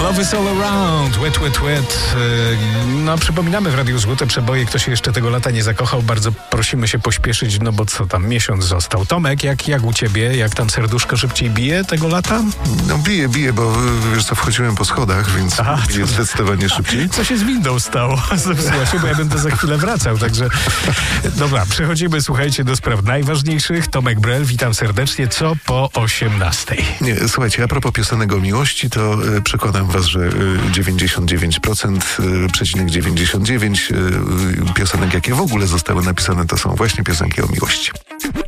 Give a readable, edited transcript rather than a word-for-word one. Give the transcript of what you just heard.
Love is all around, wet, wet, wet. No, przypominamy w Radiu Złote Przeboje. Kto się jeszcze tego lata nie zakochał, bardzo prosimy się pośpieszyć, no bo co tam, miesiąc został. Tomek, jak u ciebie? Jak tam serduszko szybciej bije tego lata? No bije, bo wiesz co, wchodziłem po schodach, więc bije zdecydowanie szybciej. Co się z windą stało? Zepsuła się, bo ja będę za chwilę wracał, także... Dobra, przechodzimy, słuchajcie, do spraw najważniejszych. Tomek Brel, witam serdecznie. Co po 18:00? Nie, słuchajcie, a propos piosenek o miłości, to przekonam was, że 99,99% piosenek, jakie w ogóle zostały napisane, to są właśnie piosenki o miłości.